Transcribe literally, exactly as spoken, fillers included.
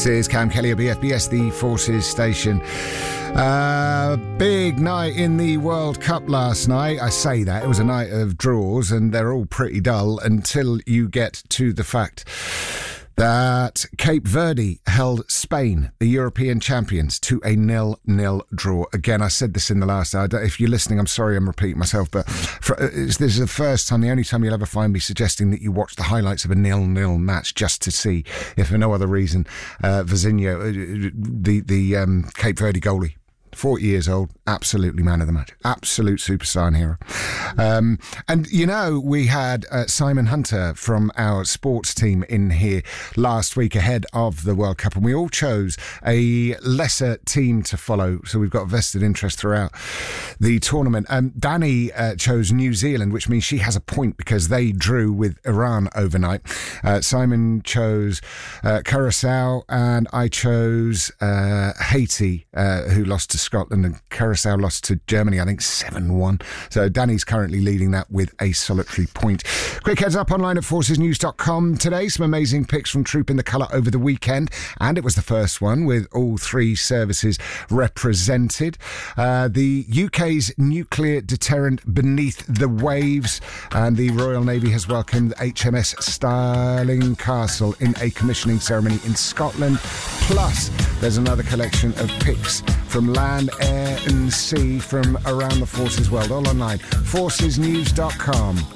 is Cam Kelly of B F B S, the Forces station. Uh, big night in the World Cup last night. I say that, it was a night of draws and they're all pretty dull until you get to the fact that Cape Verde held Spain, the European champions, to a nil-nil draw. Again, I said this in the last hour. If you're listening, I'm sorry I'm repeating myself, but for, this is the first time, the only time you'll ever find me suggesting that you watch the highlights of a nil-nil match just to see, if for no other reason, uh, Vizinho, the, the um, Cape Verde goalie, forty years old, absolutely man of the match, absolute superstar and hero. Um, and you know, we had uh, Simon Hunter from our sports team in here last week ahead of the World Cup, and we all chose a lesser team to follow, so we've got a vested interest throughout the tournament. Um, Danny uh, chose New Zealand, which means she has a point because they drew with Iran overnight. Uh, Simon chose uh, Curacao, and I chose uh, Haiti, uh, who lost to Scotland, and Curacao lost to Germany, I think seven one. So Danny's currently leading that with a solitary point. Quick heads up online at forces news dot com today. Some amazing picks from Troop in the Colour over the weekend, and it was the first one with all three services represented. Uh, the U K's nuclear deterrent beneath the waves, and the Royal Navy has welcomed H M S Stirling Castle in a commissioning ceremony in Scotland. Plus, there's another collection of picks from land, air and sea from around the Forces world, all online, forces news dot com.